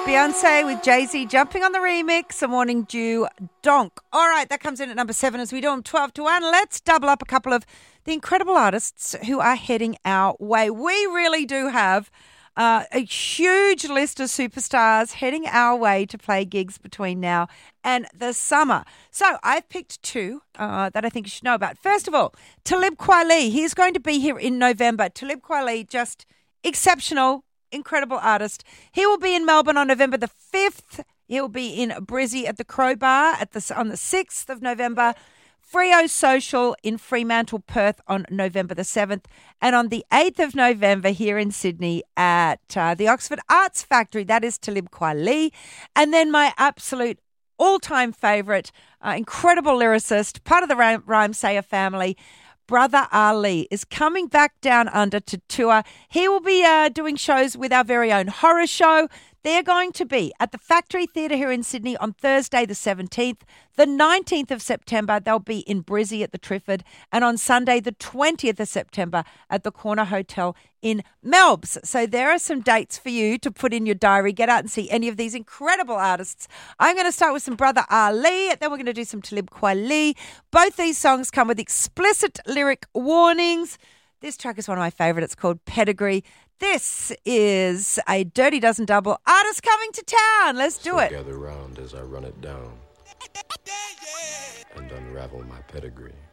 Beyonce with Jay-Z jumping on the remix of Morning Dew Donk. All right, that comes in at number 7 as we do them 12 to 1. Let's double up a couple of the incredible artists who are heading our way. We really do have a huge list of superstars heading our way to play gigs between now and the summer. So I've picked 2 that I think you should know about. First of all, Talib Kweli. He's going to be here in November. Talib Kweli, just exceptional, incredible artist. He will be in Melbourne on November the 5th. He'll be in Brizzy at the Crowbar on the 6th of November. Frio Social in Fremantle, Perth on November the 7th. And on the 8th of November here in Sydney at the Oxford Arts Factory. That is Talib Kweli. And then my absolute all-time favourite, incredible lyricist, part of the Rhymesayers family, Brother Ali, is coming back down under to tour. He will be doing shows with our very own horror show. They're going to be at the Factory Theatre here in Sydney on Thursday the 17th. The 19th of September, they'll be in Brizzy at the Trifford. And on Sunday, the 20th of September, at the Corner Hotel in Melbs. So there are some dates for you to put in your diary. Get out and see any of these incredible artists. I'm going to start with some Brother Ali. Then we're going to do some Talib Kweli. Both these songs come with explicit lyric warnings. This track is one of my favourite. It's called Pedigree. This is a Dirty Dozen double. Artist coming to town. Let's do it. Gather round as I run it down and unravel my pedigree.